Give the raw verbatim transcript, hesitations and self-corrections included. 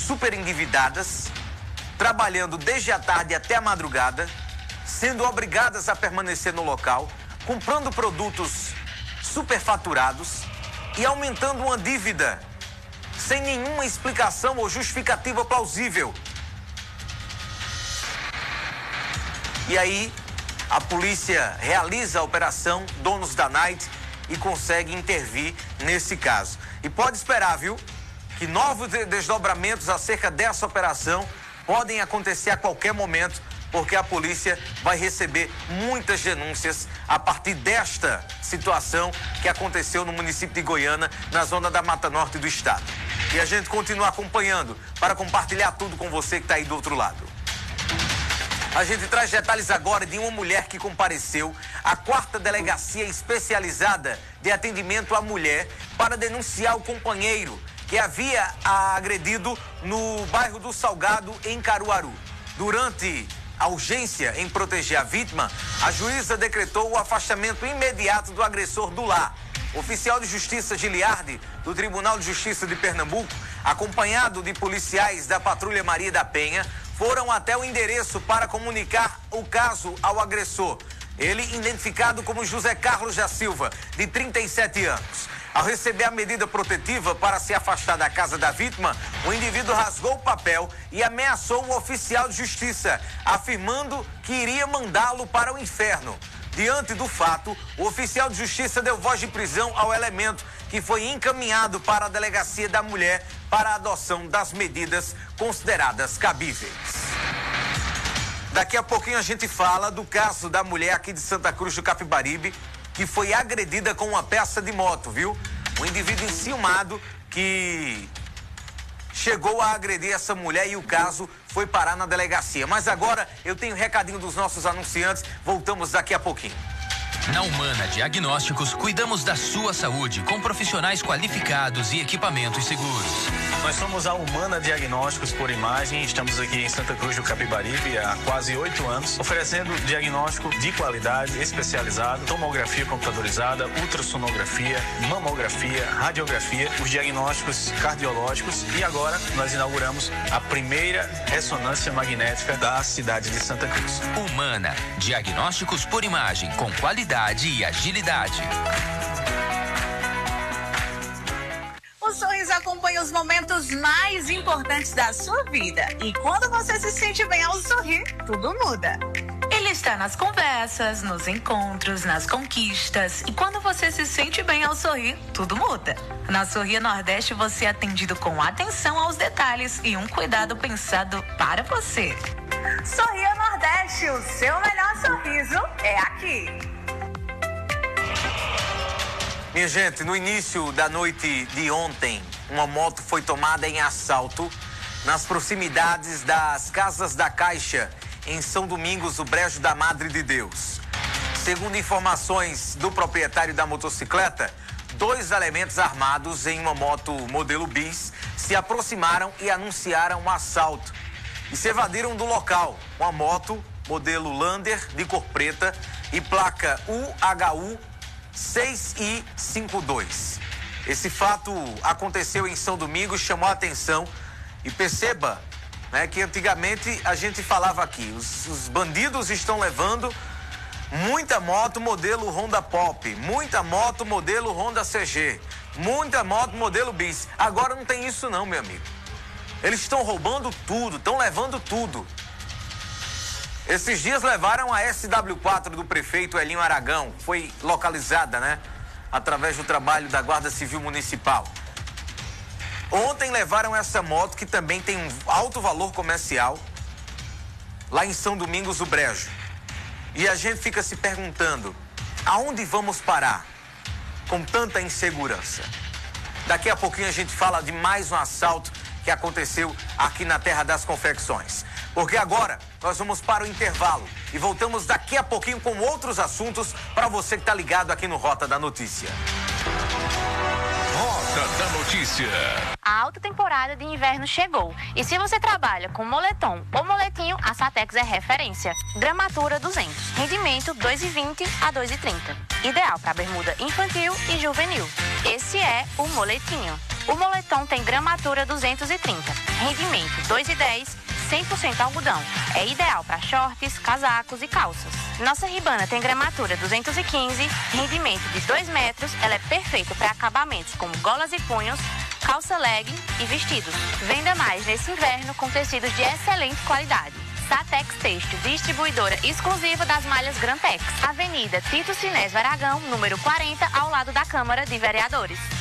super endividadas, trabalhando desde a tarde até a madrugada, sendo obrigadas a permanecer no local, comprando produtos superfaturados e aumentando uma dívida sem nenhuma explicação ou justificativa plausível. E aí, a polícia realiza a operação Donos da Night e consegue intervir nesse caso. E pode esperar, viu, que novos desdobramentos acerca dessa operação podem acontecer a qualquer momento, porque a polícia vai receber muitas denúncias a partir desta situação que aconteceu no município de Goiânia, na zona da Mata Norte do estado. E a gente continua acompanhando para compartilhar tudo com você que está aí do outro lado. A gente traz detalhes agora de uma mulher que compareceu à quarta delegacia especializada de atendimento à mulher para denunciar o companheiro que havia agredido no bairro do Salgado, em Caruaru. Durante a urgência em proteger a vítima, a juíza decretou o afastamento imediato do agressor do lar. O oficial de justiça Giliardi, do Tribunal de Justiça de Pernambuco, acompanhado de policiais da Patrulha Maria da Penha, foram até o endereço para comunicar o caso ao agressor. Ele identificado como José Carlos da Silva, de trinta e sete anos. Ao receber a medida protetiva para se afastar da casa da vítima, o indivíduo rasgou o papel e ameaçou o oficial de justiça, afirmando que iria mandá-lo para o inferno. Diante do fato, o oficial de justiça deu voz de prisão ao elemento, que foi encaminhado para a delegacia da mulher para a adoção das medidas consideradas cabíveis. Daqui a pouquinho a gente fala do caso da mulher aqui de Santa Cruz do Capibaribe, que foi agredida com uma peça de moto, viu? Um indivíduo enciumado que chegou a agredir essa mulher e o caso foi parar na delegacia. Mas agora eu tenho um recadinho dos nossos anunciantes, voltamos daqui a pouquinho. Na Humana Diagnósticos, cuidamos da sua saúde com profissionais qualificados e equipamentos seguros. Nós somos a Humana Diagnósticos por Imagem, estamos aqui em Santa Cruz do Capibaribe há quase oito anos, oferecendo diagnóstico de qualidade, especializado, tomografia computadorizada, ultrassonografia, mamografia, radiografia, os diagnósticos cardiológicos e agora nós inauguramos a primeira ressonância magnética da cidade de Santa Cruz. Humana Diagnósticos por Imagem, com qualidade e agilidade. O Sorriso acompanha os momentos mais importantes da sua vida. E quando você se sente bem ao sorrir, tudo muda. Ele está nas conversas, nos encontros, nas conquistas. E quando você se sente bem ao sorrir, tudo muda. Na Sorria Nordeste, você é atendido com atenção aos detalhes e um cuidado pensado para você. Sorria Nordeste, o seu melhor sorriso é aqui. Minha gente, no início da noite de ontem, uma moto foi tomada em assalto nas proximidades das Casas da Caixa, em São Domingos, o Brejo da Madre de Deus. Segundo informações do proprietário da motocicleta, dois elementos armados em uma moto modelo bis se aproximaram e anunciaram um assalto e se evadiram do local. Uma moto modelo Lander de cor preta e placa U H U seis I cinquenta e dois. Esse fato aconteceu em São Domingos, chamou a atenção e perceba, né, que antigamente a gente falava aqui, os, os bandidos estão levando muita moto modelo Honda Pop, muita moto modelo Honda C G, muita moto modelo bis. Agora não tem isso não, meu amigo. Eles estão roubando tudo, estão levando tudo. Esses dias levaram a S W quatro do prefeito Elinho Aragão, foi localizada, né, através do trabalho da Guarda Civil Municipal. Ontem levaram essa moto, que também tem um alto valor comercial, lá em São Domingos do Brejo. E a gente fica se perguntando, aonde vamos parar com tanta insegurança? Daqui a pouquinho a gente fala de mais um assalto que aconteceu aqui na Terra das Confecções. Porque agora nós vamos para o intervalo e voltamos daqui a pouquinho com outros assuntos para você que está ligado aqui no Rota da Notícia. Rota Hora da Notícia. A alta temporada de inverno chegou. E se você trabalha com moletom ou moletinho, a Satex é referência. Gramatura duzentos. Rendimento dois e vinte a dois e trinta. Ideal para bermuda infantil e juvenil. Esse é o moletinho. O moletom tem gramatura duzentos e trinta. Rendimento dois e dez, cem por cento algodão. É ideal para shorts, casacos e calças. Nossa Ribana tem gramatura duzentos e quinze, rendimento de dois metros. Ela é perfeita para acabamentos como golas e punhos, calça legging e vestidos. Venda mais nesse inverno com tecidos de excelente qualidade. Satex Têxtil, distribuidora exclusiva das malhas Grantex. Avenida Tito Sinésio Aragão, número quarenta, ao lado da Câmara de Vereadores.